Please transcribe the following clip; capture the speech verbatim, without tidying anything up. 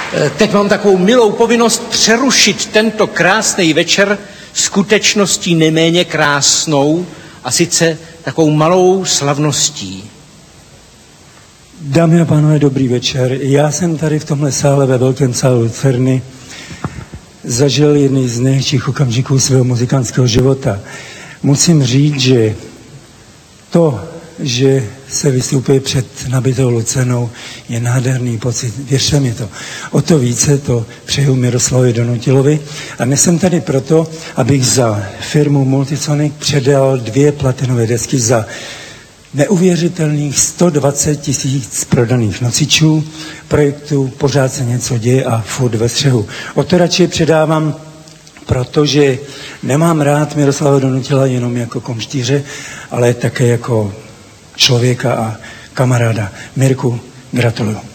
Teď mám takovou milou povinnost přerušit tento krásný večer skutečností neméně krásnou, a sice takovou malou slavností. Dámy a pánové, dobrý večer. Já jsem tady v tomhle sále, ve velkém sále Lucerny, zažil jedný z největších okamžiků svého muzikantského života. Musím říct, že to, že se vystupuje před nabitou Lucernou, je nádherný pocit. Věřte mi to. O to více to přeju Miroslavovi Donutilovi. A dnes jsem tady proto, abych za firmu Multisonic předal dvě platinové desky za neuvěřitelných sto dvacet tisíc prodaných nosičů projektu Pořád se něco děje a furt ve střehu. O to radši předávám, protože nemám rád Miroslava Donutila jenom jako komštíře, ale také jako člověka a kamaráda. Mirku, gratuluju.